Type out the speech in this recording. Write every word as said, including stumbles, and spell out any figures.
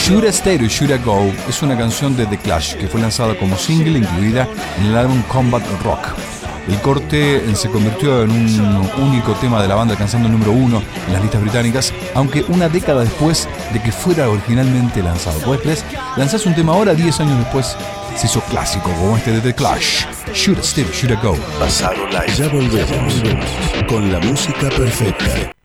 Shoulda Stayed or Shoulda Go es una canción de The Clash que fue lanzada como single incluida en el álbum Combat Rock. El corte se convirtió en un único tema de la banda alcanzando el número uno en las listas británicas, aunque una década después de que fuera originalmente lanzado. ¿Puedes creer? Lanzás un tema ahora, diez años después se hizo clásico como este de The Clash. Shoulda Stayed or Shoulda Go. Pasado Live. Ya volvemos con la música perfecta.